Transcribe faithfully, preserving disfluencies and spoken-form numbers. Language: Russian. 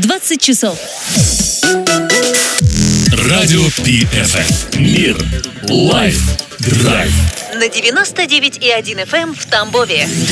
двадцать часов. Радио Пи Эф Эм. Мир. Лайф. Драйв. На девяносто девять и один эф эм в Тамбове.